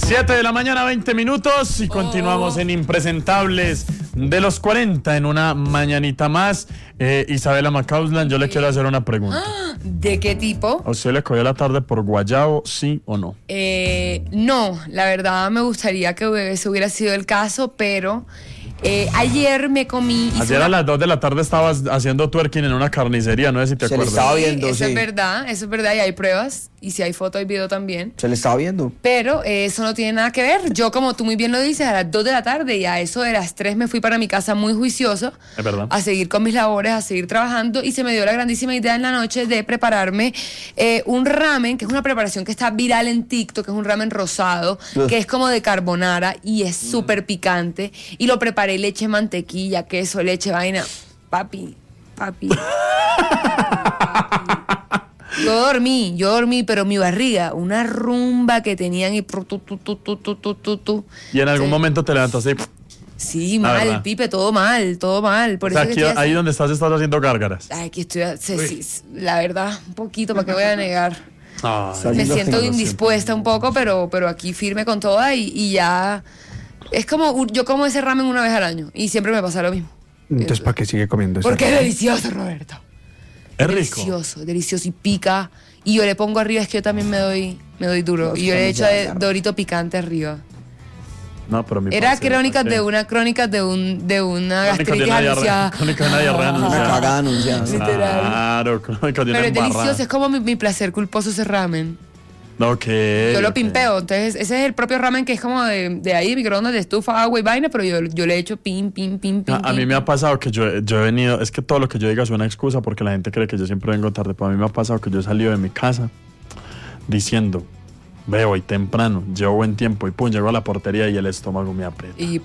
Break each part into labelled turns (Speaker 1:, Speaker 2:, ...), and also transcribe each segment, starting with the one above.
Speaker 1: 7 de la mañana, 20 minutos y continuamos en Impresentables de los 40 en una mañanita más. Isabela Macausland, yo le quiero hacer una pregunta.
Speaker 2: ¿De qué tipo?
Speaker 1: ¿A usted le cogió la tarde por guayabo, sí o no?
Speaker 2: No, la verdad me gustaría que ese hubiera sido el caso, pero ayer me comí...
Speaker 1: Ayer a las 2 de la tarde estabas haciendo twerking en una carnicería, no sé si te acuerdas.
Speaker 3: Se le estaba viendo,
Speaker 2: eso es verdad, y hay pruebas, y si hay foto y video también.
Speaker 3: Se le estaba viendo.
Speaker 2: Pero eso no tiene nada que ver. Yo, como tú muy bien lo dices, a las 2 de la tarde y a eso de las 3 me fui para mi casa muy juicioso.
Speaker 1: Es verdad.
Speaker 2: A seguir con mis labores, a seguir trabajando, y se me dio la grandísima idea en la noche de prepararme un ramen, que es una preparación que está viral en TikTok, que es un ramen rosado, que es como de carbonara y es súper picante, y lo preparé, le eché mantequilla, queso, leche, vaina. Papi. Yo dormí, pero mi barriga, una rumba que tenían y
Speaker 1: Y en algún momento te levantaste y...
Speaker 2: Sí, mal, Pipe, todo mal. Por eso
Speaker 1: aquí, ahí donde estás haciendo gárgaras.
Speaker 2: Ay, aquí estoy, sí, la verdad, un poquito, ¿para qué voy a negar? Me siento indispuesta un poco, pero aquí firme con toda y ya... Es como, yo como ese ramen una vez al año y siempre me pasa lo mismo.
Speaker 4: Entonces, ¿para qué sigue comiendo eso?
Speaker 2: Porque es delicioso, Roberto.
Speaker 1: Es rico.
Speaker 2: Delicioso y pica. Y yo le pongo arriba, es que yo también me doy duro. Y yo le echo dorito picante arriba.
Speaker 1: No, pero
Speaker 2: era crónicas de una gastritis anunciada.
Speaker 1: Crónica de una diarrea anunciada.
Speaker 3: Una cagada anunciada.
Speaker 2: Literal.
Speaker 1: Claro, crónica de una
Speaker 2: Pero es
Speaker 1: embarrada.
Speaker 2: delicioso, es como mi placer culposo ese ramen.
Speaker 1: Ok.
Speaker 2: Yo lo pimpeo, entonces ese es el propio ramen que es como de ahí, microondas, de estufa, agua y vaina, pero yo le echo pim.
Speaker 1: A mí me ha pasado que yo he venido, es que todo lo que yo diga es una excusa porque la gente cree que yo siempre vengo tarde, pero a mí me ha pasado que yo he salido de mi casa diciendo, veo hoy temprano, llevo buen tiempo y pum, llego a la portería y el estómago me aprieta.
Speaker 2: Y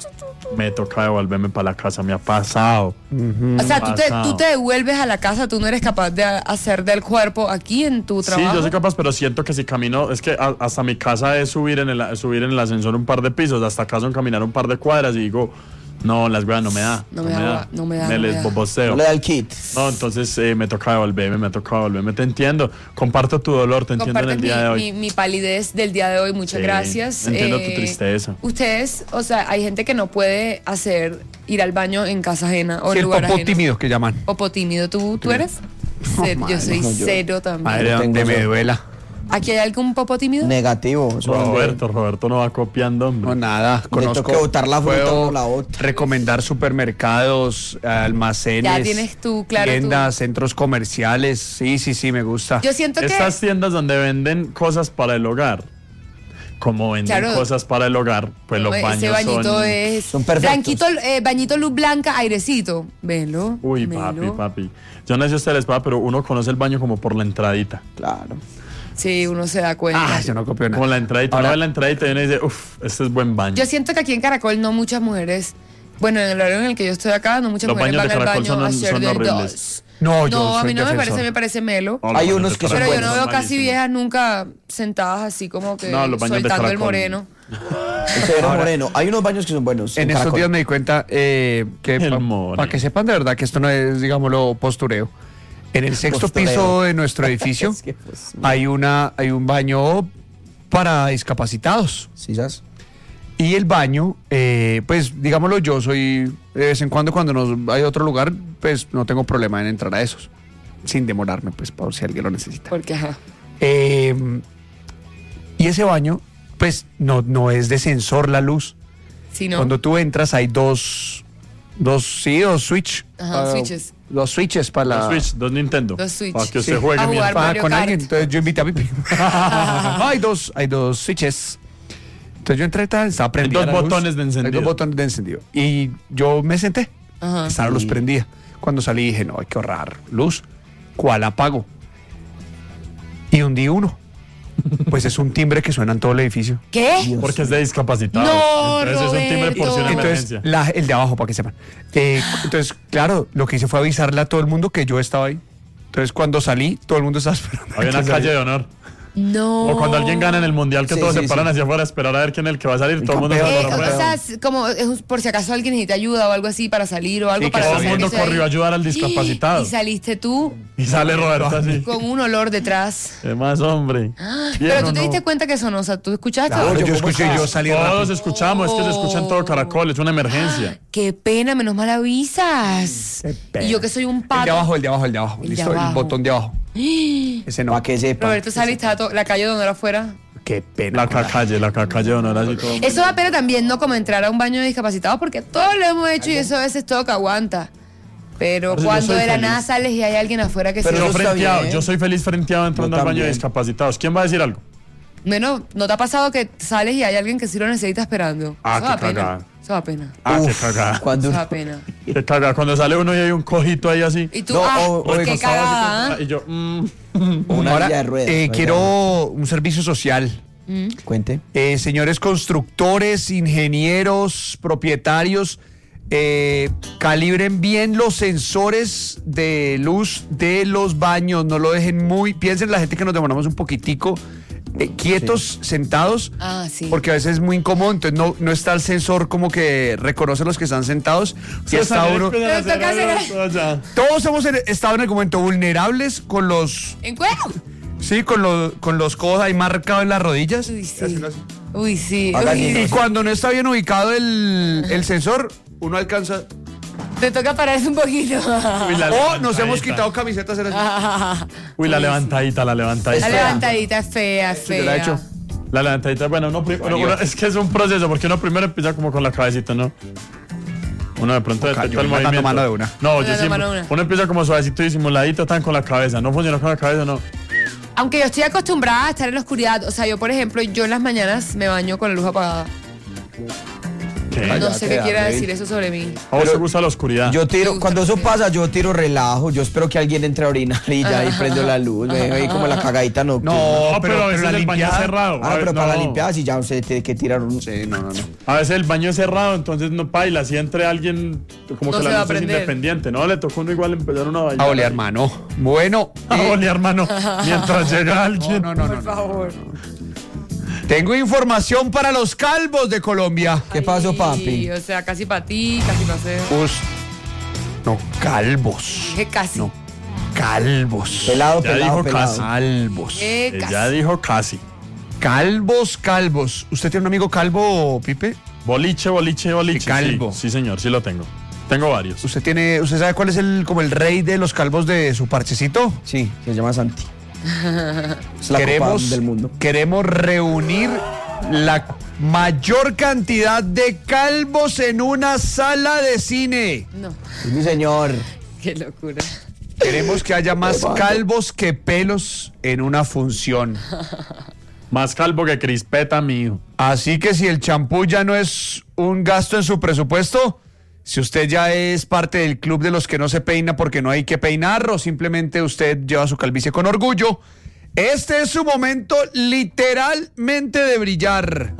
Speaker 1: me toca devolverme para la casa, me ha pasado.
Speaker 2: o sea, tú te devuelves a la casa, tú no eres capaz de hacer del cuerpo aquí en tu trabajo.
Speaker 1: Sí, yo soy capaz, pero siento que si camino, es que hasta mi casa es subir en el ascensor un par de pisos, hasta acá son caminar un par de cuadras y digo, no, las weas no me da.
Speaker 2: No me da.
Speaker 1: Me les boboseo.
Speaker 3: No le da el kit.
Speaker 1: No, entonces me toca devolverme. Te entiendo. Comparto tu dolor, te entiendo en el día de hoy.
Speaker 2: Mi palidez del día de hoy, muchas gracias.
Speaker 1: Entiendo tu tristeza.
Speaker 2: Ustedes, o sea, hay gente que no puede ir al baño en casa ajena o en
Speaker 4: el
Speaker 2: lugar ajeno.
Speaker 4: popo tímido que llaman.
Speaker 2: Popo tímido, ¿tú eres? Yo soy cero también.
Speaker 4: Madre, donde me duela.
Speaker 2: ¿Aquí hay algún popo tímido?
Speaker 3: Negativo.
Speaker 1: Roberto no va copiando, hombre.
Speaker 4: No, nada.
Speaker 3: Conozco que botar la fruta o la otra.
Speaker 4: Recomendar supermercados, almacenes.
Speaker 2: Ya tienes tú, claro.
Speaker 4: Tiendas, centros comerciales. Sí, me gusta.
Speaker 2: Yo siento que...
Speaker 1: Estas tiendas donde venden cosas para el hogar. Como venden cosas para el hogar, pues los baños
Speaker 2: ese bañito
Speaker 3: son perfectos.
Speaker 2: Blanquito, bañito luz blanca, airecito. Velo.
Speaker 1: Uy, papi. Yo no sé si usted les va, pero uno conoce el baño como por la entradita.
Speaker 3: Claro.
Speaker 2: Sí, uno se da cuenta.
Speaker 4: Yo no copio nada.
Speaker 1: Como la entradita. Uno ve la entradita y uno dice, este es buen baño.
Speaker 2: Yo siento que aquí en Caracol no muchas mujeres, bueno, en el horario en el que yo estoy acá, no muchas
Speaker 1: los
Speaker 2: mujeres van al baño
Speaker 1: son
Speaker 2: a hacer del
Speaker 1: horribles.
Speaker 2: dos.
Speaker 4: No,
Speaker 2: a mí no me parece melo.
Speaker 3: Hay unos que son
Speaker 2: pero yo
Speaker 3: buenos.
Speaker 2: no veo casi viejas nunca sentadas así como que
Speaker 1: los baños
Speaker 2: soltando
Speaker 1: de
Speaker 2: el moreno.
Speaker 3: El severo moreno. Hay unos baños que son buenos.
Speaker 4: En estos días me di cuenta que para que sepan de verdad que esto no es, digámoslo, postureo. En el sexto piso de nuestro edificio
Speaker 3: Es que, pues,
Speaker 4: hay un baño para discapacitados.
Speaker 3: ¿Sí sabes?
Speaker 4: Y el baño, pues digámoslo, yo soy de vez en cuando hay otro lugar, pues no tengo problema en entrar a esos, sin demorarme, pues por si alguien lo necesita.
Speaker 2: Porque ajá.
Speaker 4: Y ese baño, pues no es de sensor la luz.
Speaker 2: Sí, no.
Speaker 4: Cuando tú entras hay dos switch.
Speaker 2: Ajá, switches.
Speaker 4: Dos switches para la...
Speaker 1: Dos Nintendo.
Speaker 2: Dos Switch.
Speaker 1: Para que usted
Speaker 2: Sí.
Speaker 1: juegue
Speaker 2: A jugar
Speaker 1: mientras...
Speaker 2: Mario
Speaker 4: con
Speaker 2: Kart.
Speaker 4: alguien, entonces yo invité a Pipi. Hay dos switches. Entonces yo entré, estaba prendida.
Speaker 1: Hay dos
Speaker 4: la luz.
Speaker 1: botones de encendido.
Speaker 4: Hay dos botones de encendido. Y yo me senté.
Speaker 2: Ajá.
Speaker 4: Estaba la luz prendida. Cuando salí dije, no, hay que ahorrar luz. ¿Cuál apago? Y hundí uno. Pues es un timbre que suena en todo el edificio.
Speaker 2: ¿Qué?
Speaker 1: Porque es de discapacitados.
Speaker 2: No,
Speaker 1: entonces es un timbre por si una
Speaker 4: Entonces,
Speaker 1: emergencia.
Speaker 4: el de abajo, para que sepan. Entonces, claro, lo que hice fue avisarle a todo el mundo que yo estaba ahí. Entonces, cuando salí, todo el mundo estaba esperando.
Speaker 1: Había una calle de honor.
Speaker 2: No.
Speaker 1: O cuando alguien gana en el mundial que
Speaker 3: Sí,
Speaker 1: todos
Speaker 3: sí,
Speaker 1: se paran
Speaker 3: sí.
Speaker 1: hacia afuera a esperar a ver quién es el que va a salir. Todo el mundo
Speaker 3: campeón,
Speaker 1: se
Speaker 3: el
Speaker 1: para
Speaker 2: O
Speaker 3: campeón.
Speaker 1: afuera.
Speaker 2: sea, es como por si acaso alguien necesita ayuda o algo así para salir o algo
Speaker 4: Sí, que
Speaker 2: para
Speaker 1: Todo el
Speaker 2: salir,
Speaker 1: mundo
Speaker 2: que se
Speaker 1: corrió a
Speaker 2: ahí.
Speaker 1: ayudar al discapacitado.
Speaker 2: Y saliste tú
Speaker 1: Y sale Roberto así.
Speaker 2: con un olor detrás.
Speaker 1: ¿Qué más, hombre?
Speaker 2: Pero
Speaker 1: Bien,
Speaker 2: tú
Speaker 1: ¿o
Speaker 2: te
Speaker 1: no?
Speaker 2: diste cuenta que sonó, o sea, tú escuchaste.
Speaker 4: Claro,
Speaker 3: Oye,
Speaker 4: yo
Speaker 3: ¿cómo
Speaker 4: escuché,
Speaker 3: estás?
Speaker 4: yo salí
Speaker 1: Todos
Speaker 4: rápido.
Speaker 1: escuchamos, es que se escucha en todo Caracol, es una emergencia.
Speaker 2: Qué pena, menos mal avisas.
Speaker 4: Qué pena.
Speaker 2: Y yo que soy un
Speaker 4: El de
Speaker 2: pato.
Speaker 4: abajo, el de abajo, el de abajo.
Speaker 2: El de
Speaker 4: Listo, el
Speaker 2: abajo.
Speaker 4: botón de abajo. Ese no.
Speaker 3: Para que sepa.
Speaker 2: Roberto sale y está la calle donde era afuera.
Speaker 4: Qué pena.
Speaker 1: La cacalle, honor así todo.
Speaker 2: Eso da pena también, ¿no? Como entrar a un baño de discapacitados, porque todos lo hemos hecho y eso a veces todo que aguanta. Pero
Speaker 1: Por eso yo
Speaker 2: cuando
Speaker 1: soy
Speaker 2: de la
Speaker 1: feliz.
Speaker 2: nada sales y hay alguien afuera que
Speaker 3: Pero
Speaker 2: sí.
Speaker 1: Yo
Speaker 3: eso está
Speaker 1: frenteado,
Speaker 3: bien.
Speaker 1: yo soy feliz frenteado entrando
Speaker 3: Yo
Speaker 1: al baño de
Speaker 3: también.
Speaker 1: discapacitados. ¿Quién va a decir algo?
Speaker 2: Bueno, ¿no te ha pasado que sales y hay alguien que sí lo necesita esperando?
Speaker 1: Ah,
Speaker 2: Eso
Speaker 1: qué
Speaker 2: da pena.
Speaker 1: cagada.
Speaker 2: Eso da pena.
Speaker 1: Ah, qué
Speaker 3: Uf,
Speaker 1: cagada.
Speaker 3: Cuando
Speaker 2: Eso da pena.
Speaker 1: Qué cagada. Cuando sale uno y hay un cojito ahí así.
Speaker 2: Y tú,
Speaker 3: No,
Speaker 2: ah,
Speaker 3: o de
Speaker 2: qué
Speaker 3: costado,
Speaker 2: cagada. ¿ah?
Speaker 1: Y yo,
Speaker 3: una
Speaker 4: Ahora,
Speaker 3: silla de ruedas.
Speaker 4: quiero un servicio social.
Speaker 3: Cuente.
Speaker 4: Señores constructores, ingenieros, propietarios, calibren bien los sensores de luz de los baños. No lo dejen muy. Piensen en la gente que nos demoramos un poquitico quietos, sentados.
Speaker 2: Ah, sí.
Speaker 4: Porque a veces es muy incómodo, entonces no está el sensor como que reconoce a los que están sentados. Y está uno.
Speaker 2: Pero toca hacer-
Speaker 4: Todos hemos estado en algún momento vulnerables con los.
Speaker 2: ¿En cuero?
Speaker 4: Sí, con los codos ahí marcados en las rodillas.
Speaker 2: Uy,
Speaker 4: Y
Speaker 2: sí.
Speaker 4: haciendo así.
Speaker 2: Uy, sí.
Speaker 3: Hagan
Speaker 2: Uy,
Speaker 3: eso.
Speaker 4: Y cuando no está bien ubicado el sensor, uno alcanza.
Speaker 2: te toca pararse un poquito.
Speaker 4: O nos hemos quitado camisetas. Era así.
Speaker 1: Uy, la levantadita.
Speaker 2: La levantadita es fea, es
Speaker 4: yo
Speaker 2: fea.
Speaker 4: la he hecho.
Speaker 1: La levantadita, bueno, es que es un proceso, porque uno primero empieza como con la cabecita, ¿no? Uno de pronto detecta
Speaker 4: yo
Speaker 1: el
Speaker 4: mandando
Speaker 1: movimiento.
Speaker 4: mano de una.
Speaker 1: No, yo
Speaker 2: Mandando
Speaker 1: siempre.
Speaker 2: mano de una.
Speaker 1: Uno empieza como suavecito y disimuladito, tan con la cabeza. No funciona con la cabeza, no.
Speaker 2: Aunque yo estoy acostumbrada a estar en la oscuridad. O sea, yo, por ejemplo, yo en las mañanas me baño con la luz apagada.
Speaker 1: ¿Qué?
Speaker 3: Ay,
Speaker 2: No
Speaker 3: ya
Speaker 2: sé
Speaker 3: te
Speaker 2: qué
Speaker 3: da,
Speaker 2: quiera
Speaker 3: David.
Speaker 2: decir eso sobre mí.
Speaker 1: A vos
Speaker 3: Pero
Speaker 1: te gusta la oscuridad.
Speaker 3: Yo
Speaker 2: Me
Speaker 3: tiro,
Speaker 2: gusta
Speaker 3: cuando eso
Speaker 2: también.
Speaker 3: pasa, yo tiro relajo. Yo espero que alguien entre a orinar y ya ahí prendo la luz. Me dejo ahí como la cagadita nocturna.
Speaker 4: No,
Speaker 1: No, pero a veces
Speaker 4: la
Speaker 1: el baño es
Speaker 4: limpiada.
Speaker 1: cerrado.
Speaker 3: Ah, pero para la
Speaker 1: no.
Speaker 3: limpiada sí ya usted tiene que tirar un.
Speaker 4: Sí, no.
Speaker 1: A veces el baño es cerrado, entonces no paila. Si entre alguien, como
Speaker 2: No
Speaker 1: que
Speaker 2: se va
Speaker 1: la
Speaker 2: a
Speaker 1: luz es
Speaker 2: prender.
Speaker 1: independiente, ¿no? Le tocó uno igual empezar una bañera.
Speaker 4: A olear mano. Bueno.
Speaker 1: A olear, hermano. Mientras llega alguien.
Speaker 4: No.
Speaker 2: Por favor.
Speaker 4: Tengo información para los calvos de Colombia.
Speaker 3: ¿Qué pasó,
Speaker 2: Ay,
Speaker 3: papi?
Speaker 2: O sea, casi para ti, casi para hacer.
Speaker 4: No, calvos.
Speaker 2: Dije casi.
Speaker 4: No, calvos.
Speaker 3: Pelado,
Speaker 1: Ya
Speaker 3: pelado,
Speaker 1: dijo
Speaker 3: pelado.
Speaker 1: casi.
Speaker 4: Calvos.
Speaker 2: Casi.
Speaker 1: Ya dijo casi.
Speaker 4: Calvos. ¿Usted tiene un amigo calvo, Pipe?
Speaker 1: Boliche.
Speaker 4: Sí, calvo.
Speaker 1: Sí, señor, sí lo tengo. Tengo varios.
Speaker 4: ¿Usted sabe cuál es como el rey de los calvos de su parchecito?
Speaker 3: Sí, se llama Santi. Es la copa del mundo.
Speaker 4: Queremos reunir la mayor cantidad de calvos en una sala de cine.
Speaker 2: No,
Speaker 3: Es mi señor.
Speaker 2: qué locura.
Speaker 4: Queremos que haya más calvos que pelos en una función.
Speaker 1: Más calvo que crispeta, mío.
Speaker 4: Así que si el champú ya no es un gasto en su presupuesto, si usted ya es parte del club de los que no se peina porque no hay que peinar o simplemente usted lleva su calvicie con orgullo, este es su momento literalmente de brillar.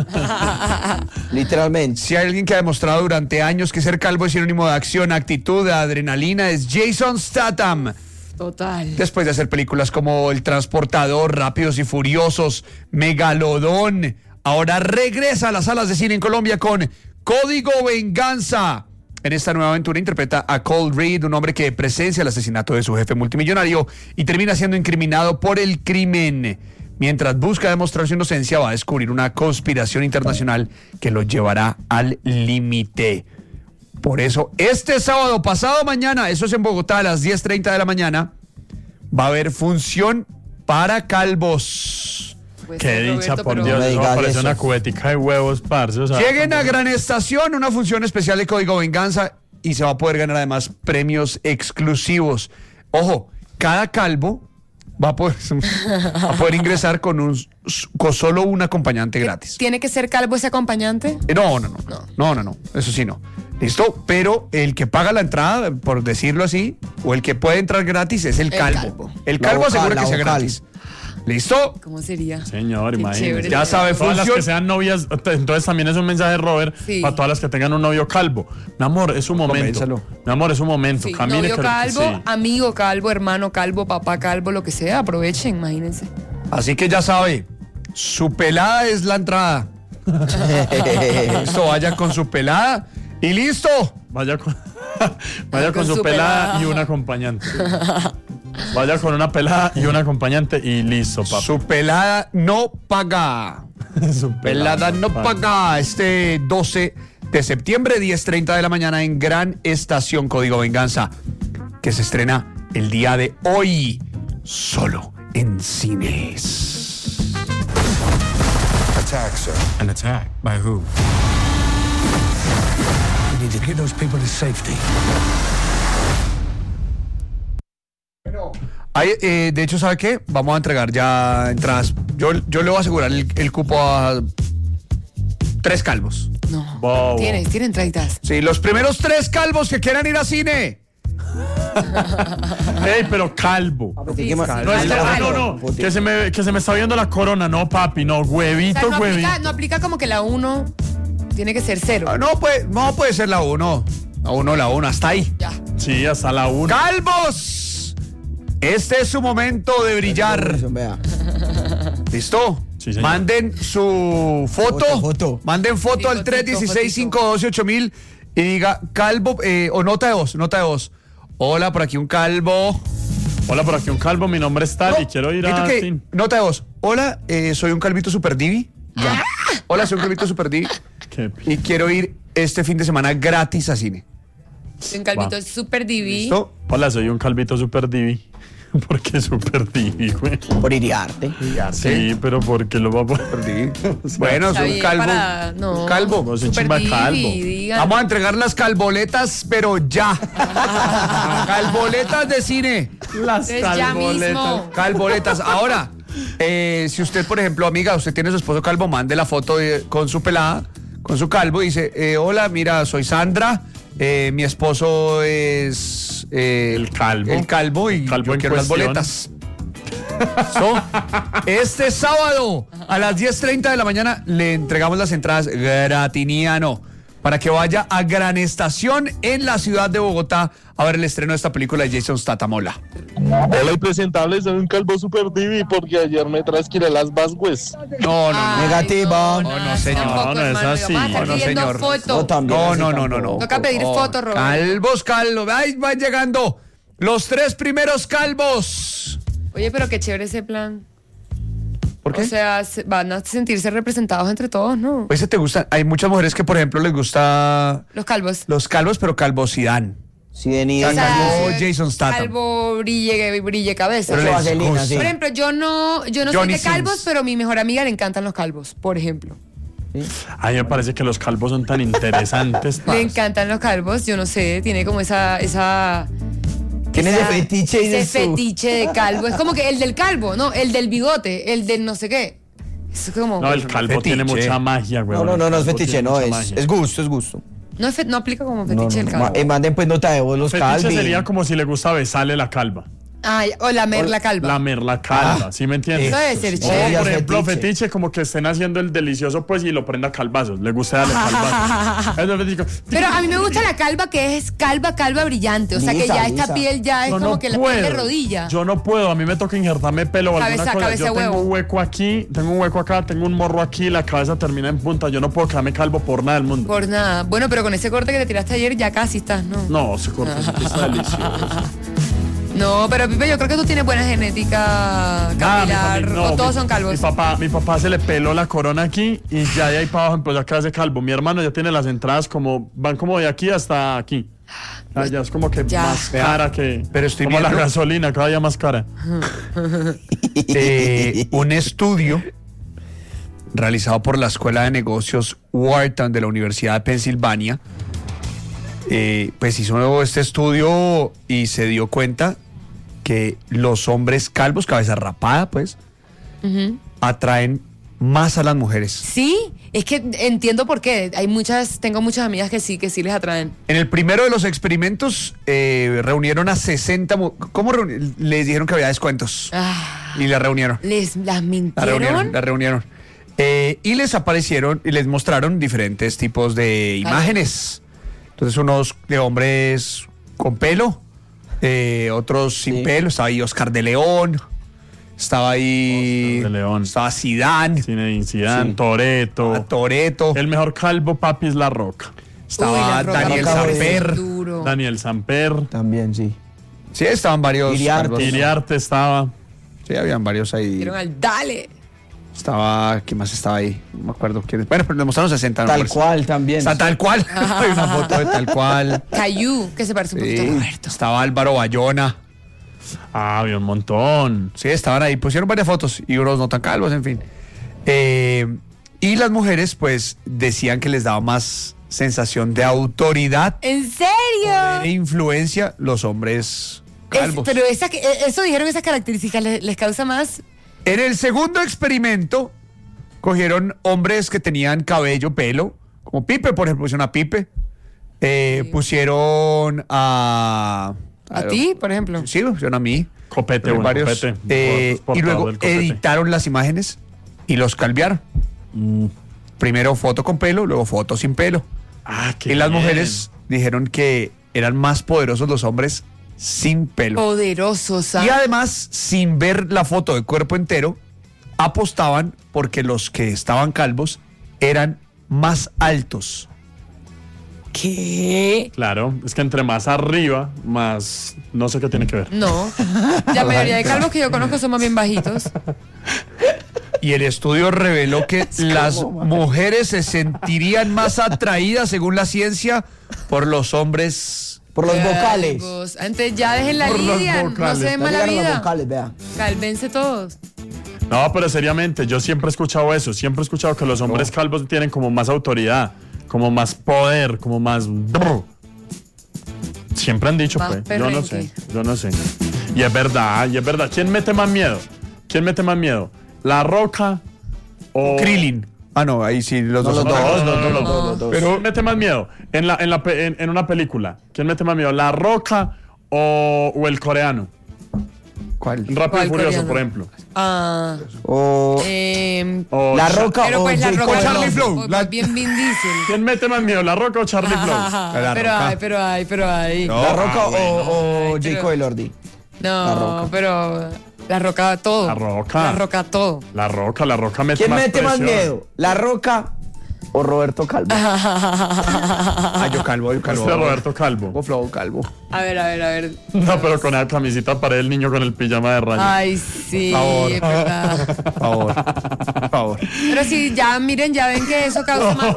Speaker 3: Literalmente.
Speaker 4: Si hay alguien que ha demostrado durante años que ser calvo es sinónimo de acción, actitud, de adrenalina, es Jason Statham.
Speaker 2: Total.
Speaker 4: Después de hacer películas como El Transportador, Rápidos y Furiosos, Megalodón, ahora regresa a las salas de cine en Colombia con Código Venganza. En esta nueva aventura interpreta a Cole Reed, un hombre que presencia el asesinato de su jefe multimillonario y termina siendo incriminado por el crimen. Mientras busca demostrar su inocencia, va a descubrir una conspiración internacional que lo llevará al límite. Por eso, este sábado, pasado mañana, eso es en Bogotá a las 10:30 de la mañana, va a haber función para calvos.
Speaker 2: Pues
Speaker 1: Qué
Speaker 2: sí,
Speaker 1: dicha,
Speaker 2: Roberto,
Speaker 1: por
Speaker 2: pero-
Speaker 1: Dios.
Speaker 3: No me
Speaker 1: Eso
Speaker 3: digas
Speaker 1: parece
Speaker 3: eso.
Speaker 1: una cubetica de huevos, parce. O sea,
Speaker 4: Lleguen a Gran Estación, una función especial de Código Venganza y se va a poder ganar además premios exclusivos. Ojo, cada calvo va a poder ingresar con solo un acompañante gratis.
Speaker 2: ¿Tiene que ser calvo ese acompañante?
Speaker 4: No, eso sí no. ¿Listo? Pero el que paga la entrada, por decirlo así, o el que puede entrar gratis es el calvo.
Speaker 2: calvo.
Speaker 4: El
Speaker 3: La
Speaker 4: calvo
Speaker 3: vocal,
Speaker 4: asegura
Speaker 3: la
Speaker 4: que sea
Speaker 3: vocal.
Speaker 4: gratis. ¿Listo?
Speaker 2: ¿Cómo sería?
Speaker 1: Señor,
Speaker 2: Qué
Speaker 1: imagínese.
Speaker 2: chévere.
Speaker 4: Ya sabe,
Speaker 1: Todas las
Speaker 4: función.
Speaker 1: que sean novias, entonces también es un mensaje, Robert,
Speaker 2: Sí.
Speaker 1: para todas las que tengan un novio calvo. Mi amor, es un momento.
Speaker 4: Convénzalo.
Speaker 1: Mi amor, es un momento.
Speaker 2: Sí,
Speaker 1: Camine
Speaker 2: novio
Speaker 1: que-
Speaker 2: calvo,
Speaker 1: sí.
Speaker 2: amigo calvo, hermano calvo, papá calvo, lo que sea, aprovechen, imagínense.
Speaker 4: Así que ya sabe, su pelada es la entrada. Listo, vaya con su pelada y listo.
Speaker 1: Vaya con su pelada y un acompañante. Vaya con una pelada y un acompañante y listo, papá.
Speaker 4: Su pelada no paga.
Speaker 1: Su
Speaker 4: Pelada no paga. Este 12 de septiembre, 10:30 de la mañana en Gran Estación Código Venganza, que se estrena el día de hoy, solo en cines.
Speaker 5: Attack, sir. An attack? By who? We need to get those people to safety.
Speaker 4: De hecho, ¿sabe qué? Vamos a entregar ya entradas. Yo le voy a asegurar el cupo a 3 calvos.
Speaker 2: No.
Speaker 1: Wow.
Speaker 2: Tiene entraditas.
Speaker 4: Sí, los primeros 3 calvos que quieran ir a cine.
Speaker 1: Ey, pero calvo.
Speaker 2: Sí,
Speaker 1: No,
Speaker 2: calvo.
Speaker 1: que se me está viendo la corona. No, papi, no,
Speaker 2: O
Speaker 1: huevito,
Speaker 2: sea,
Speaker 1: huevito.
Speaker 2: no aplica como que la 1 tiene que ser 0.
Speaker 4: No puede ser la 1. La 1, hasta ahí.
Speaker 2: Ya.
Speaker 1: Sí, hasta la 1.
Speaker 4: ¡Calvos! Este es su momento de brillar.
Speaker 3: Vea.
Speaker 4: ¿Listo?
Speaker 1: Sí, señor.
Speaker 4: Manden su foto.
Speaker 3: Foto.
Speaker 4: Manden foto
Speaker 2: Sí,
Speaker 4: al 316-512-8000 y diga calvo o nota de voz. Hola, por aquí un calvo.
Speaker 1: Hola, por aquí un calvo. Mi nombre es tal y quiero ir
Speaker 4: Necesito
Speaker 1: a
Speaker 4: que-
Speaker 1: cine.
Speaker 4: Nota de voz. Hola, soy un calvito super divi. Ya. Hola, soy un calvito super divi
Speaker 1: Qué
Speaker 4: y quiero ir este fin de semana gratis a cine.
Speaker 2: Un calvito es súper divi.
Speaker 4: ¿Listo?
Speaker 1: Hola, soy un calvito super divi. ¿Por qué super divi, güey?
Speaker 3: Por iriarte.
Speaker 1: Sí, pero ¿por qué lo va a poner?
Speaker 4: Super divi. Bueno,
Speaker 2: Está
Speaker 4: soy un
Speaker 2: bien
Speaker 4: calvo.
Speaker 2: para- no.
Speaker 4: Un calvo.
Speaker 1: No, soy
Speaker 2: Súper
Speaker 1: chimba
Speaker 2: divi,
Speaker 1: calvo.
Speaker 2: digan.
Speaker 4: Vamos a entregar las calboletas, pero ya. Calboletas de cine.
Speaker 1: Las
Speaker 2: Entonces, ya mismo.
Speaker 4: Calboletas. Ahora, si usted, por ejemplo, amiga, usted tiene su esposo calvo, mande la foto con su pelada, con su calvo, y dice, hola, mira, soy Sandra, mi esposo es
Speaker 1: El calvo.
Speaker 4: El calvo y
Speaker 1: Calvo
Speaker 4: yo
Speaker 1: en
Speaker 4: quiero las
Speaker 1: cuestión.
Speaker 4: boletas. So, este sábado a las 10:30 de la mañana le entregamos las entradas Gratiniano para que vaya a Gran Estación en la ciudad de Bogotá a ver el estreno de esta película de Jason Statham.
Speaker 6: Hola, impresentables, soy un calvo super divi porque ayer me trasquilé las Vasquez.
Speaker 4: No.
Speaker 2: Ay,
Speaker 3: Negativa.
Speaker 4: No, señor.
Speaker 2: Tampoco,
Speaker 1: No, es
Speaker 2: hermano,
Speaker 1: así.
Speaker 2: vamos a estar
Speaker 4: No,
Speaker 2: pidiendo
Speaker 4: señor.
Speaker 2: foto.
Speaker 3: No, también.
Speaker 4: No,
Speaker 3: así
Speaker 4: no.
Speaker 3: tampoco.
Speaker 2: Toca pedir foto, Roberto.
Speaker 4: Calvos. Ahí van llegando los 3 primeros calvos.
Speaker 2: Oye, pero qué chévere ese plan.
Speaker 4: ¿Por qué?
Speaker 2: O sea, van a sentirse representados entre todos, ¿no?
Speaker 4: Pues te gustan. Hay muchas mujeres que, por ejemplo, les gusta
Speaker 2: Los calvos.
Speaker 4: los calvos, pero calvosidad.
Speaker 3: Sí, venido.
Speaker 4: O sea, calvo Jason Statham.
Speaker 2: Calvo brille cabeza.
Speaker 4: Pero
Speaker 3: Eso,
Speaker 4: les
Speaker 3: vaselina,
Speaker 4: gusta.
Speaker 3: sí.
Speaker 2: Por ejemplo, yo no soy
Speaker 4: Johnny
Speaker 2: de calvos,
Speaker 4: Sins.
Speaker 2: pero a mi mejor amiga le encantan los calvos, por ejemplo.
Speaker 1: A mí me parece que los calvos son tan interesantes.
Speaker 2: Le
Speaker 1: parce.
Speaker 2: encantan los calvos, yo no sé, tiene como esa
Speaker 3: Tiene ese fetiche y
Speaker 2: ese
Speaker 3: de su-
Speaker 2: fetiche de calvo. Es como que el del calvo, no, el del bigote, el del no sé qué. Es como.
Speaker 1: No, el calvo
Speaker 4: Fetiche.
Speaker 1: tiene mucha magia, güey.
Speaker 3: No, es fetiche, no, es gusto.
Speaker 2: No aplica como
Speaker 3: No,
Speaker 2: fetiche el calvo.
Speaker 3: manden pues nota de voz los
Speaker 1: Fetiche
Speaker 3: calvi.
Speaker 1: sería como si le gusta besarle la calva.
Speaker 2: Ay, o lamer la calva.
Speaker 1: Lamer la calva, ¿sí me entiendes?
Speaker 2: Eso debe ser
Speaker 1: O,
Speaker 2: chévere.
Speaker 1: por ejemplo,
Speaker 3: Fetiche.
Speaker 1: fetiche como que estén haciendo el delicioso pues y lo prenda a calvazos. Le gusta darle calvazos. Eso es fetiche.
Speaker 2: Pero a mí me gusta la calva que es calva brillante. O sea, que
Speaker 3: Lisa,
Speaker 2: ya esta
Speaker 3: lisa.
Speaker 2: piel ya es
Speaker 1: Yo
Speaker 2: como
Speaker 1: no
Speaker 2: que la piel de
Speaker 1: puedo.
Speaker 2: rodilla.
Speaker 1: Yo no puedo, a mí me toca injertarme pelo o alguna
Speaker 2: Cabeza,
Speaker 1: cosa.
Speaker 2: cabeza,
Speaker 1: Yo tengo
Speaker 2: huevo.
Speaker 1: un hueco aquí, tengo un hueco acá, tengo un morro aquí, la cabeza termina en punta. Yo no puedo quedarme calvo por nada del mundo.
Speaker 2: Por nada. Bueno, pero con ese corte que te tiraste ayer ya casi estás, ¿no?
Speaker 1: No, ese cortecito está delicioso.
Speaker 2: No, pero Pipe, yo creo que tú tienes buena genética capilar. O todos son calvos.
Speaker 1: Mi papá se le peló la corona aquí y ya de ahí para abajo empezó a quedarse calvo. Mi hermano ya tiene las entradas van como de aquí hasta aquí. Ya es como que
Speaker 2: Ya.
Speaker 1: más cara que.
Speaker 4: Pero estoy
Speaker 1: como la
Speaker 4: viendo-
Speaker 1: gasolina, cada día más cara.
Speaker 4: Un estudio realizado por la Escuela de Negocios Wharton de la Universidad de Pensilvania, pues hizo este estudio y se dio cuenta que los hombres calvos, cabeza rapada, pues, atraen más a las mujeres.
Speaker 2: Sí, es que entiendo por qué. Tengo muchas amigas que sí les atraen.
Speaker 4: En el primero de los experimentos reunieron a 60... Les dijeron que había descuentos
Speaker 2: Ah,
Speaker 4: y las reunieron.
Speaker 2: ¿las
Speaker 4: La
Speaker 2: mintieron?
Speaker 4: reunieron. Y les aparecieron y les mostraron diferentes tipos de imágenes. Entonces, unos de hombres con pelo, otros sin
Speaker 3: Sí.
Speaker 4: pelo. Estaba ahí Oscar de León, Estaba ahí.
Speaker 1: Oscar de León.
Speaker 4: Estaba Zidane.
Speaker 1: Zinedine Zidane,
Speaker 3: Sí.
Speaker 1: Toretto.
Speaker 4: Toretto.
Speaker 1: El mejor calvo, papi, es La Roca.
Speaker 4: Estaba
Speaker 2: Uy, La Roca
Speaker 4: Daniel
Speaker 3: acabo de-
Speaker 4: Samper.
Speaker 2: Duro.
Speaker 1: Daniel Samper.
Speaker 3: También, sí.
Speaker 4: Sí, estaban varios.
Speaker 3: Iriarte.
Speaker 4: calvos.
Speaker 1: Iriarte estaba.
Speaker 4: Sí, habían varios ahí.
Speaker 2: Dieron al dale.
Speaker 4: Estaba. ¿Quién más estaba ahí? No me acuerdo quién. Bueno, pero le mostraron 60.
Speaker 3: Tal
Speaker 4: nombres.
Speaker 3: cual también.
Speaker 4: Está tal cual. Hay una foto de tal cual.
Speaker 2: Cayu, que se parece un poquito a
Speaker 4: Sí.
Speaker 2: Roberto.
Speaker 4: Estaba Álvaro Bayona.
Speaker 1: Ah, había un montón.
Speaker 4: Sí, estaban ahí. Pusieron varias fotos y unos no tan calvos, en fin. Y las mujeres, pues, decían que les daba más sensación de autoridad
Speaker 2: ¿En
Speaker 4: e
Speaker 2: serio?
Speaker 4: influencia los hombres calvos.
Speaker 2: Pero eso dijeron, esas características les causa más.
Speaker 4: En el segundo experimento, cogieron hombres que tenían cabello, pelo, como Pipe, por ejemplo, pusieron a Pipe. Pusieron a
Speaker 2: ti, por ejemplo?
Speaker 4: Sí, pusieron a mí.
Speaker 1: Copete,
Speaker 4: Pusieron
Speaker 1: bueno, Copete.
Speaker 4: y
Speaker 1: Portador
Speaker 4: luego
Speaker 1: del Copete.
Speaker 4: editaron las imágenes y los calvearon. Primero foto con pelo, luego foto sin pelo.
Speaker 1: Ah, qué
Speaker 4: Y las
Speaker 1: bien.
Speaker 4: mujeres dijeron que eran más poderosos los hombres sin pelo.
Speaker 2: Poderosos, ¿ah?
Speaker 4: Y además, sin ver la foto de cuerpo entero, apostaban porque los que estaban calvos eran más altos.
Speaker 2: ¿Qué?
Speaker 1: Claro, es que entre más arriba, más. No sé qué tiene que ver.
Speaker 2: No. La mayoría de calvos que yo conozco son más bien bajitos.
Speaker 4: Y el estudio reveló que las mujeres se sentirían más atraídas, según la ciencia, por los hombres.
Speaker 3: Por los vocales.
Speaker 2: Calvos. Antes ya dejen la
Speaker 1: Por los
Speaker 2: lidia. No
Speaker 1: vocales.
Speaker 2: se den
Speaker 3: No
Speaker 2: mala
Speaker 3: llegaron los
Speaker 2: vida.
Speaker 3: vocales, vea.
Speaker 2: Calvense todos.
Speaker 1: No, pero seriamente, yo siempre he escuchado eso. Siempre he escuchado que los hombres calvos tienen como más autoridad, como más poder, como más. Siempre han dicho,
Speaker 2: Más
Speaker 1: pues.
Speaker 2: perrenque.
Speaker 1: Yo no sé. Y es verdad, y es verdad. ¿Quién mete más miedo? ¿Quién mete más miedo? ¿La Roca o.
Speaker 4: Krillin. Ah, no, ahí sí, los
Speaker 3: No,
Speaker 4: dos.
Speaker 3: los
Speaker 4: son
Speaker 3: dos,
Speaker 4: calvos.
Speaker 3: los dos.
Speaker 1: Pero ¿quién mete más miedo? En una película. ¿Quién mete más miedo? ¿La Roca o el coreano?
Speaker 4: ¿Cuál?
Speaker 1: Rápido y
Speaker 2: ¿Cuál
Speaker 1: Furioso,
Speaker 2: coreano?
Speaker 1: por ejemplo.
Speaker 2: Ah.
Speaker 3: O
Speaker 1: O
Speaker 3: La
Speaker 1: Cha-
Speaker 3: Roca
Speaker 2: Pero
Speaker 3: o
Speaker 2: pues la
Speaker 3: J.
Speaker 2: roca.
Speaker 3: Cole.
Speaker 4: Charlie
Speaker 2: no.
Speaker 4: Flow.
Speaker 2: Pues
Speaker 4: La-
Speaker 2: bien Vin Diesel.
Speaker 1: ¿Quién mete más miedo? ¿La Roca o Charlie Flow?
Speaker 4: La
Speaker 2: Pero
Speaker 4: Roca.
Speaker 2: hay, pero hay.
Speaker 4: No.
Speaker 3: La Roca
Speaker 1: bueno.
Speaker 3: o
Speaker 2: Ay, pero-
Speaker 3: Jacob Elordi. La
Speaker 2: No,
Speaker 3: Roca.
Speaker 2: pero la roca todo.
Speaker 1: La Roca.
Speaker 2: La roca todo.
Speaker 1: La Roca mete
Speaker 3: ¿Quién
Speaker 1: más
Speaker 3: mete más
Speaker 1: presión.
Speaker 3: miedo? ¿La Roca o Roberto Calvo?
Speaker 4: Ah, yo calvo.
Speaker 1: Este Roberto Calvo.
Speaker 4: Tengo flow calvo.
Speaker 2: A ver.
Speaker 1: No, pero con la camisita para el niño con el pijama de rayas.
Speaker 2: Ay, sí,
Speaker 4: Favor.
Speaker 2: es verdad.
Speaker 4: Por favor. Por favor.
Speaker 2: Pero sí, ya miren, ya ven que eso causa más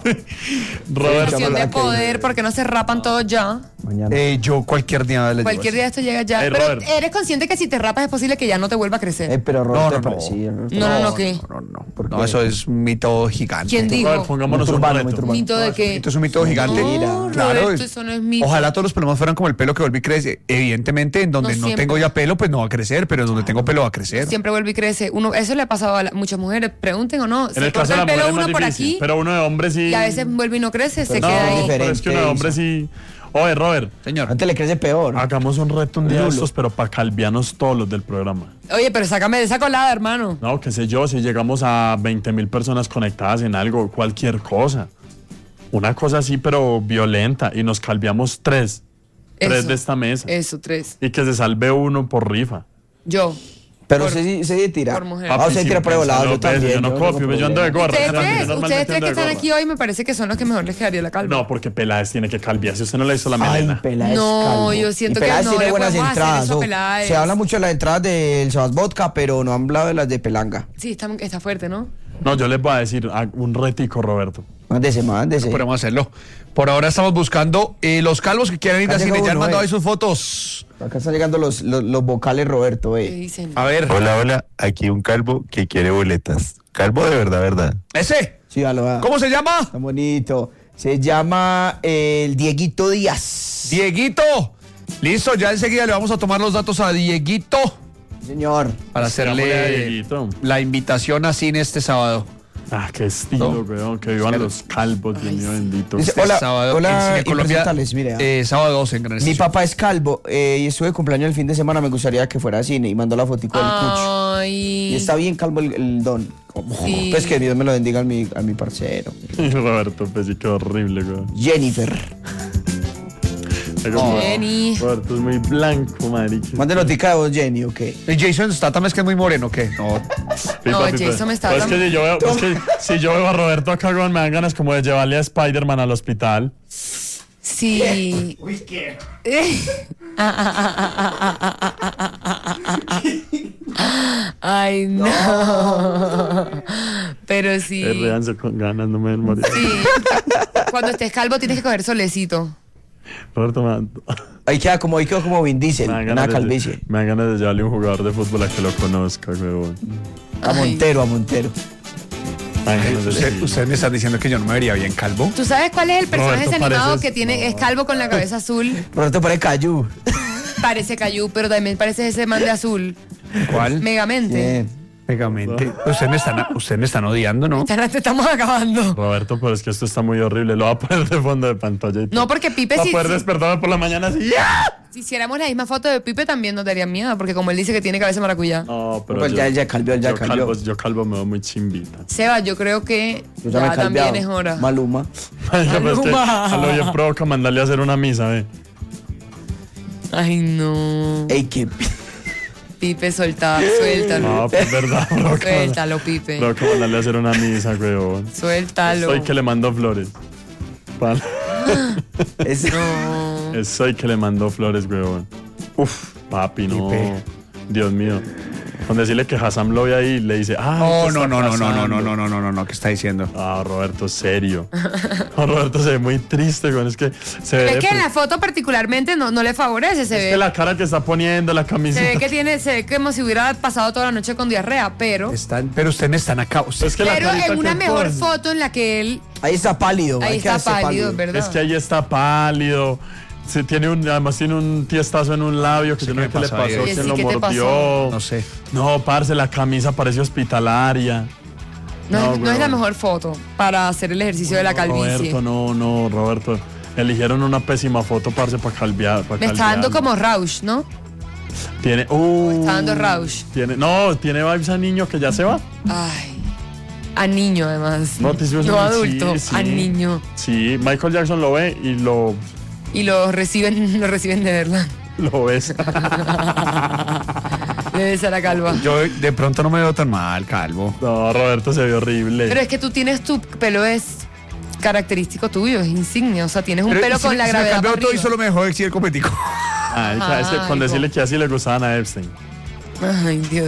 Speaker 1: Roberto.
Speaker 2: presión de
Speaker 3: verdad que-
Speaker 2: poder porque no se rapan todos ya.
Speaker 3: Mañana.
Speaker 4: Yo cualquier día les
Speaker 2: Cualquier
Speaker 4: digo
Speaker 2: día esto llega ya.
Speaker 1: Ey,
Speaker 2: Pero
Speaker 1: Robert.
Speaker 2: eres consciente que si te rapas es posible que ya no te vuelva a crecer.
Speaker 3: Pero Roberto
Speaker 4: no, no.
Speaker 3: parecía, ¿no?
Speaker 2: No, ¿qué?
Speaker 4: No.
Speaker 3: ¿Por
Speaker 4: No,
Speaker 3: qué?
Speaker 4: eso es un mito gigante.
Speaker 2: ¿Quién dijo?
Speaker 1: Robert, pongámonos
Speaker 3: Muy
Speaker 1: un
Speaker 3: turbano, muy
Speaker 1: reto.
Speaker 3: turbano.
Speaker 2: ¿Mito de qué?
Speaker 4: Esto es un mito gigante.
Speaker 2: No,
Speaker 4: Claro.
Speaker 2: Roberto, eso no es mito.
Speaker 4: Ojalá todos los pelos fueran como el pelo que volví a crecer. Evidentemente, en donde
Speaker 2: No
Speaker 4: no
Speaker 2: siempre.
Speaker 4: tengo ya pelo, pues no va a crecer, pero en donde tengo pelo va a crecer.
Speaker 2: Siempre vuelve y crece. Eso le ha pasado a muchas mujeres. Pregunten o no.
Speaker 1: En
Speaker 2: Se
Speaker 1: el caso
Speaker 2: corta
Speaker 1: de la
Speaker 2: el
Speaker 1: mujer
Speaker 2: pelo
Speaker 1: es más
Speaker 2: uno por
Speaker 1: difícil,
Speaker 2: aquí
Speaker 1: pero uno de hombre sí.
Speaker 2: y a veces vuelve y no crece. Se
Speaker 1: no,
Speaker 2: queda ahí.
Speaker 3: diferente.
Speaker 1: pero es que uno de hombre sí. Oye, Robert,
Speaker 4: Señor.
Speaker 3: Antes le crece peor.
Speaker 1: hagamos un reto un día de estos, pero para calvianos todos los del programa.
Speaker 2: Oye, pero sácame de esa colada, hermano.
Speaker 1: No, qué sé yo, si llegamos a 20,000 personas conectadas en algo, cualquier cosa. Una cosa así, pero violenta. Y nos calviamos tres. Tres
Speaker 2: Eso.
Speaker 1: de esta mesa.
Speaker 2: Eso, 3.
Speaker 1: Y que se salve uno por rifa.
Speaker 2: Yo.
Speaker 3: Pero
Speaker 2: por-
Speaker 3: se tira.
Speaker 2: por mujer.
Speaker 3: Ah, se tira por el volado, yo
Speaker 1: Papi,
Speaker 3: también.
Speaker 1: yo no copio, yo ando de gorra.
Speaker 2: Ustedes
Speaker 1: tranquilo,
Speaker 2: tres,
Speaker 1: normalmente
Speaker 2: ustedes tres
Speaker 1: ando
Speaker 2: que
Speaker 1: de
Speaker 2: están
Speaker 1: gorra.
Speaker 2: aquí hoy me parece que son los que mejor les quedaría la calva.
Speaker 1: No, porque Peláez tiene que calviarse. Usted no le hizo la
Speaker 3: Ay,
Speaker 1: melena.
Speaker 3: Peláez
Speaker 2: No,
Speaker 3: calvo.
Speaker 2: yo siento
Speaker 3: Y
Speaker 2: que
Speaker 3: Peláez
Speaker 2: no
Speaker 3: tiene
Speaker 2: le
Speaker 3: buenas
Speaker 2: podemos hacer
Speaker 3: entradas.
Speaker 2: eso a
Speaker 3: ¿no?
Speaker 2: Peláez.
Speaker 3: Se habla mucho de las entradas del Sebas Vodka, pero no han hablado de las de Pelanga.
Speaker 2: Sí, está fuerte, ¿no?
Speaker 1: No, yo les voy a decir un retico, Roberto.
Speaker 3: Mándese.
Speaker 4: Podemos hacerlo. Por ahora estamos buscando los calvos que quieran ir
Speaker 3: Ha
Speaker 4: a cine.
Speaker 3: llegado
Speaker 4: Ya han
Speaker 3: uno,
Speaker 4: mandado
Speaker 3: eh.
Speaker 4: ahí sus fotos.
Speaker 3: Acá están llegando los vocales, Roberto,
Speaker 2: ¿Qué dicen?
Speaker 4: A ver.
Speaker 6: Hola, aquí un calvo que quiere boletas. Calvo de verdad.
Speaker 4: Ese.
Speaker 3: Sí,
Speaker 4: ¿Cómo se llama?
Speaker 3: Está bonito. Se llama el Dieguito Díaz.
Speaker 4: Dieguito. Listo, ya enseguida le vamos a tomar los datos a Dieguito
Speaker 3: Señor.
Speaker 4: para
Speaker 1: Sigámosle a
Speaker 4: hacerle
Speaker 1: Dieguito.
Speaker 4: la invitación a cine este sábado.
Speaker 1: Ah, qué estilo, weón. Que vivan los calvos, Dios mío bendito.
Speaker 3: Dice,
Speaker 4: Este
Speaker 3: hola,
Speaker 4: sábado en
Speaker 3: hola,
Speaker 4: Cine Colombia.
Speaker 3: impresentarles, mire,
Speaker 4: Sábado 12 en Gran
Speaker 3: mi
Speaker 4: Estación.
Speaker 3: papá es calvo y estuve de cumpleaños el fin de semana. Me gustaría que fuera a cine y mandó la fotico del cucho.
Speaker 2: Ay.
Speaker 3: Y está bien calvo el don.
Speaker 2: Sí.
Speaker 3: Pues que Dios me lo bendiga a mi parcero.
Speaker 1: Roberto, pues sí, qué horrible, weón.
Speaker 3: Jennifer.
Speaker 1: Es como,
Speaker 2: Jenny.
Speaker 1: Roberto es muy blanco, marica.
Speaker 3: Mande notica de vos, Jenny, ok.
Speaker 4: ¿Y Jason Statham es que es muy moreno, ¿qué? No.
Speaker 2: No, Jason está
Speaker 1: Pero es que si yo veo a Roberto acá, weón, me dan ganas como de llevarle a Spider-Man al hospital.
Speaker 2: Sí. Ay, no. Pero sí.
Speaker 1: Ríanse con ganas, no me den morir.
Speaker 2: Sí. Cuando estés calvo tienes que coger solecito.
Speaker 1: Roberto,
Speaker 3: Ahí queda como Vin Diesel,
Speaker 1: me dan
Speaker 3: una
Speaker 1: ganas
Speaker 3: calvicie.
Speaker 1: me dan ganas de llevarle a un jugador de fútbol a que lo conozca, weón.
Speaker 3: A Montero.
Speaker 1: Me dan ganas de
Speaker 4: Ustedes me están diciendo que yo no me vería bien calvo.
Speaker 2: ¿Tú sabes cuál es el personaje
Speaker 1: Roberto,
Speaker 2: animado
Speaker 1: pareces-
Speaker 2: que tiene, es calvo con la cabeza azul?
Speaker 3: Roberto parece Cayu.
Speaker 2: Parece Caillou, pero también parece ese man de azul.
Speaker 4: ¿Cuál?
Speaker 2: Megamente.
Speaker 3: Bien.
Speaker 4: Megamente. Ustedes me están odiando, ¿no?
Speaker 2: Ya te estamos acabando.
Speaker 1: Roberto, pero es que esto está muy horrible. Lo voy a poner de fondo de pantalla. Y todo.
Speaker 2: No, porque Pipe
Speaker 1: Va a
Speaker 2: si,
Speaker 1: poder despertarme por la mañana así. ¡Ya!
Speaker 2: si hiciéramos la misma foto de Pipe también nos daría miedo, porque como él dice que tiene cabeza de maracuyá.
Speaker 1: No, pero
Speaker 3: Pues ya calvió, ya calvió.
Speaker 1: Yo calvo me veo muy chimbita.
Speaker 2: Seba, yo creo que
Speaker 3: Yo ya me he
Speaker 2: también
Speaker 3: calviado.
Speaker 2: es hora.
Speaker 3: Maluma.
Speaker 1: Marica, pero es que
Speaker 2: Maluma.
Speaker 1: a lo bien provoca mandarle a hacer una misa, ¿eh?
Speaker 2: Ay, no.
Speaker 3: Ey, que...
Speaker 2: Pipe, suéltalo.
Speaker 1: No, pues verdad, provoca.
Speaker 2: Suéltalo, Pipe.
Speaker 1: Provoca mandarle a hacer una misa, weón.
Speaker 2: Suéltalo.
Speaker 1: Soy que le mandó flores. Pal.
Speaker 3: Es...
Speaker 2: No.
Speaker 1: Soy que le mandó flores, weón. Uf, papi, no.
Speaker 4: Pipe.
Speaker 1: Dios mío. Con decirle que Hassan lo ve ahí, le dice,
Speaker 4: No,
Speaker 1: te
Speaker 4: no,
Speaker 1: está
Speaker 4: no, no, no,
Speaker 1: pasando.
Speaker 4: no, no, no, no, no, ¿qué está diciendo?
Speaker 1: Ah, Roberto, serio. No, Roberto se ve muy triste, weón. Es que se ve.
Speaker 2: Es que en la foto particularmente no le favorece, se
Speaker 1: Es
Speaker 2: ve.
Speaker 1: que la cara que está poniendo, la
Speaker 2: Se
Speaker 1: camiseta.
Speaker 2: ve que como si hubiera pasado toda la noche con diarrea, pero
Speaker 4: Pero ustedes están acá.
Speaker 1: Es que la
Speaker 2: pero
Speaker 1: carita
Speaker 2: en una
Speaker 1: que
Speaker 2: mejor
Speaker 1: pone.
Speaker 2: foto en la que él
Speaker 3: Ahí está pálido.
Speaker 2: ahí
Speaker 3: hay que
Speaker 2: está
Speaker 3: hacerse
Speaker 2: pálido, ¿verdad?
Speaker 1: Es que ahí está pálido. Además tiene un tiestazo en un labio que
Speaker 4: Sí,
Speaker 1: yo no sé
Speaker 4: ¿qué
Speaker 1: qué le
Speaker 4: pasó
Speaker 1: pasó,
Speaker 4: ahí?
Speaker 1: quién
Speaker 2: Sí,
Speaker 1: lo
Speaker 2: ¿qué te
Speaker 1: mordió.
Speaker 2: pasó?
Speaker 4: No sé.
Speaker 1: No, parce, la camisa parece hospitalaria.
Speaker 2: no es la
Speaker 1: weón.
Speaker 2: mejor foto para hacer el ejercicio de la calvicie.
Speaker 1: Roberto, no, Roberto. Eligieron una pésima foto, parce, para calviar.
Speaker 2: Me está dando como Rausch, ¿no?
Speaker 1: Tiene.
Speaker 2: Está dando Rausch.
Speaker 1: Tiene vibes a niño que ya se va.
Speaker 2: Ay. A niño, además.
Speaker 1: No, te hicimos
Speaker 2: No
Speaker 1: un-
Speaker 2: adulto,
Speaker 1: sí, sí.
Speaker 2: a niño.
Speaker 1: Sí, Michael Jackson lo ve y lo
Speaker 2: Y lo reciben de verdad.
Speaker 1: ves.
Speaker 2: Debe ser la calva.
Speaker 4: Yo de pronto no me veo tan mal, calvo.
Speaker 1: No, Roberto se ve horrible.
Speaker 2: Pero es que tú tienes tu pelo es característico tuyo, es insignia. O sea, tienes un
Speaker 4: Pero
Speaker 2: pelo
Speaker 4: si
Speaker 2: con
Speaker 4: me-
Speaker 2: la
Speaker 4: si me
Speaker 2: gravedad.
Speaker 4: cambió
Speaker 2: para
Speaker 4: todo y
Speaker 2: arriba.
Speaker 4: solo me dejó decir el cometico.
Speaker 1: Ay, es que con
Speaker 2: Ay,
Speaker 1: decirle que así le gustaban a Epstein.
Speaker 2: Ay, Dios.